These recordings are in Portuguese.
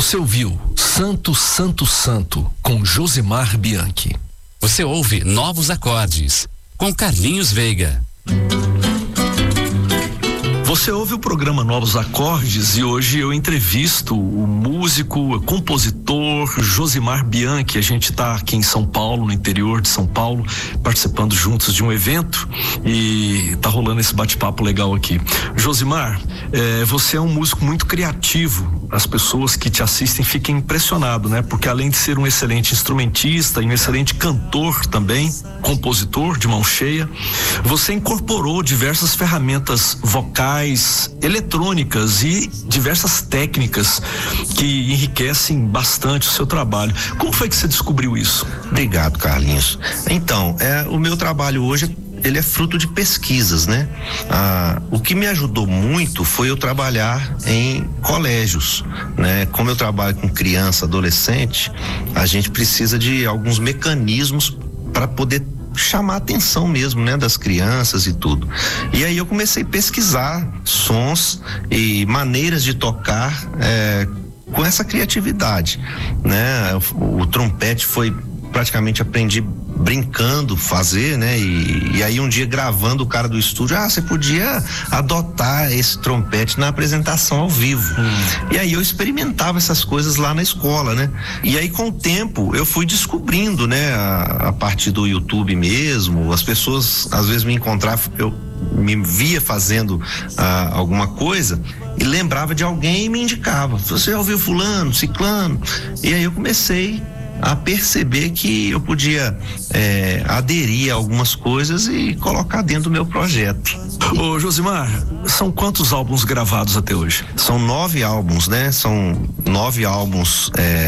Você ouviu Santo, Santo, Santo, com Josimar Bianchi. Você ouve Novos Acordes, com Carlinhos Veiga. Você ouve o programa Novos Acordes e hoje eu entrevisto o músico, compositor Josimar Bianchi. A gente está aqui em São Paulo, no interior de São Paulo, participando juntos de um evento e tá rolando esse bate-papo legal aqui. Josimar, você é um músico muito criativo. As pessoas que te assistem ficam impressionadas, né? Porque além de ser um excelente instrumentista e um excelente cantor também, compositor de mão cheia, você incorporou diversas ferramentas vocais, eletrônicas e diversas técnicas que enriquecem bastante o seu trabalho. Como foi que você descobriu isso? Obrigado, Carlinhos. Então, o meu trabalho hoje ele é fruto de pesquisas, né? O que me ajudou muito foi eu trabalhar em colégios, né? Como eu trabalho com criança, adolescente, a gente precisa de alguns mecanismos para poder chamar a atenção mesmo, né, das crianças e tudo. E aí eu comecei a pesquisar sons e maneiras de tocar com essa criatividade, né? O trompete foi praticamente aprendi brincando fazer, né? E aí um dia gravando o cara do estúdio, você podia adotar esse trompete na apresentação ao vivo. E aí eu experimentava essas coisas lá na escola, né? E aí com o tempo eu fui descobrindo, né? A partir do YouTube mesmo, as pessoas às vezes me encontravam, eu me via fazendo alguma coisa e lembrava de alguém e me indicava. Você ouviu fulano, ciclano? E aí eu comecei a perceber que eu podia aderir a algumas coisas e colocar dentro do meu projeto. Ô Josimar, são quantos álbuns gravados até hoje? São 9 álbuns, né? São 9 álbuns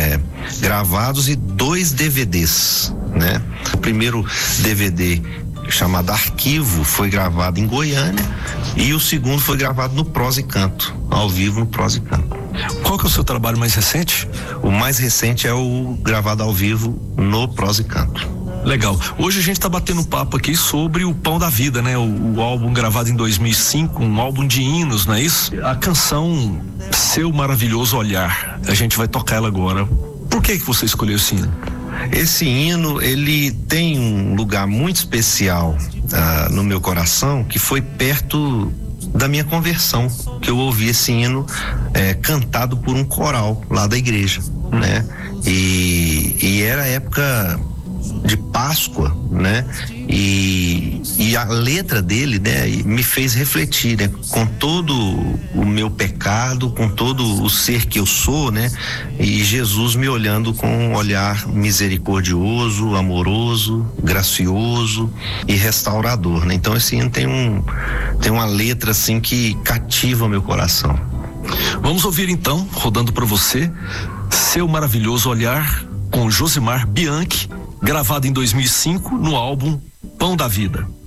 gravados e 2 DVDs, né? O primeiro DVD, chamado Arquivo, foi gravado em Goiânia e o segundo foi gravado no Prosa e Canto, ao vivo no Prosa e Canto. Qual que é o seu trabalho mais recente? O mais recente é o gravado ao vivo no Prosa e Canto. Legal. Hoje a gente tá batendo um papo aqui sobre o Pão da Vida, né? O álbum gravado em 2005, um álbum de hinos, não é isso? A canção Seu Maravilhoso Olhar, a gente vai tocar ela agora. Por que você escolheu esse hino? Esse hino, ele tem um lugar muito especial no meu coração, que foi perto da minha conversão, que eu ouvi esse hino cantado por um coral lá da igreja, né? E era época de Páscoa, né? E a letra dele, né, me fez refletir, né, com todo o meu pecado, com todo o ser que eu sou, né? E Jesus me olhando com um olhar misericordioso, amoroso, gracioso e restaurador, né? Então esse hino tem uma letra assim que cativa o meu coração. Vamos ouvir então, rodando para você, Seu Maravilhoso Olhar, com Josimar Bianchi, gravado em 2005 no álbum Pão da Vida.